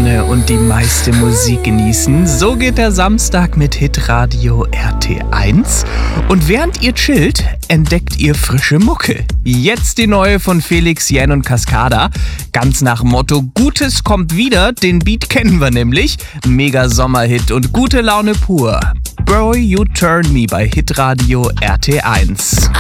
Laune und die meiste Musik genießen. So geht der Samstag mit Hitradio RT1. Und während ihr chillt, entdeckt ihr frische Mucke. Jetzt die neue von Felix Jähn und Cascada. Ganz nach Motto, Gutes kommt wieder, den Beat kennen wir nämlich. Mega Sommerhit und gute Laune pur. Bro, You Turn Me bei Hitradio RT1.